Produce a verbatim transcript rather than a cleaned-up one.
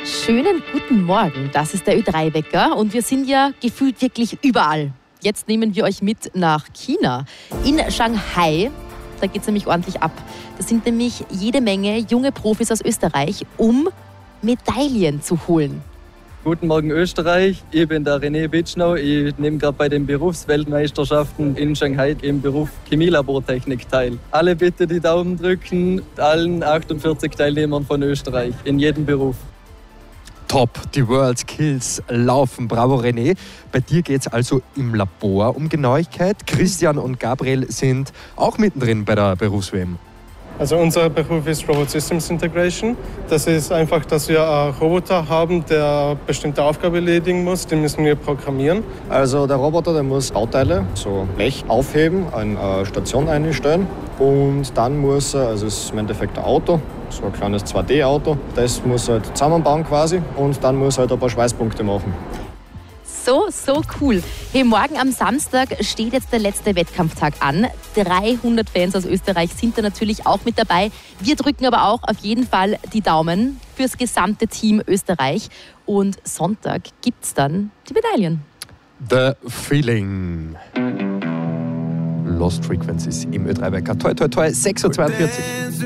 Schönen guten Morgen, das ist der Ö drei Wecker und wir sind ja gefühlt wirklich überall. Jetzt nehmen wir euch mit nach China. In Shanghai, da geht es nämlich ordentlich ab. Das sind nämlich jede Menge junge Profis aus Österreich, um Medaillen zu holen. Guten Morgen Österreich, ich bin der René Bitschnau. Ich nehme gerade bei den Berufsweltmeisterschaften in Shanghai im Beruf Chemielabortechnik teil. Alle bitte die Daumen drücken, allen achtundvierzig Teilnehmern von Österreich in jedem Beruf. Top, die World Skills laufen. Bravo René. Bei dir geht es also im Labor um Genauigkeit. Christian und Gabriel sind auch mittendrin bei der Berufs-W M. Also unser Beruf ist Robot Systems Integration. Das ist einfach, dass wir einen Roboter haben, der eine bestimmte Aufgabe erledigen muss. Den müssen wir programmieren. Also der Roboter, der muss Bauteile, so Blech, aufheben, in eine Station einstellen. Und dann muss er, also es ist im Endeffekt ein Auto, so ein kleines zwei D Auto. Das muss er halt zusammenbauen quasi und dann muss er halt ein paar Schweißpunkte machen. So, so cool. Hey, morgen am Samstag steht jetzt der letzte Wettkampftag an. dreihundert Fans aus Österreich sind da natürlich auch mit dabei. Wir drücken aber auch auf jeden Fall die Daumen fürs gesamte Team Österreich. Und Sonntag gibt's dann die Medaillen. The Feeling. Lost Frequencies im Ö drei Wecker. Toi, toi, toi, sechs Uhr zweiundvierzig.